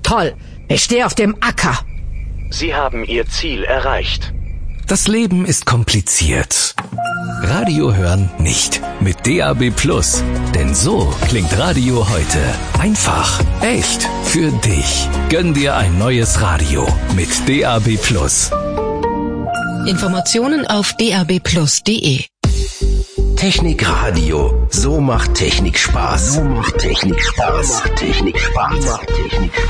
Toll, ich stehe auf dem Acker. Sie haben Ihr Ziel erreicht. Das Leben ist kompliziert. Radio hören nicht. Mit DAB+. Denn so klingt Radio heute. Einfach, echt, für dich. Gönn dir ein neues Radio mit DAB+. Informationen auf dabplus.de. Technik Radio. So macht Technik Spaß.